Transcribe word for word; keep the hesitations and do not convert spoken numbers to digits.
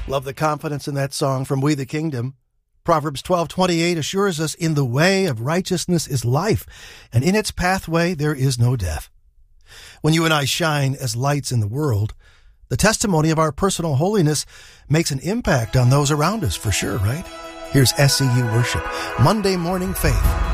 Love the confidence in that song from We the Kingdom. Proverbs twelve twenty-eight assures us, in the way of righteousness is life, and in its pathway there is no death. When you and I shine as lights in the world, the testimony of our personal holiness makes an impact on those around us for sure, right? Here's S C U Worship, Monday Morning Faith.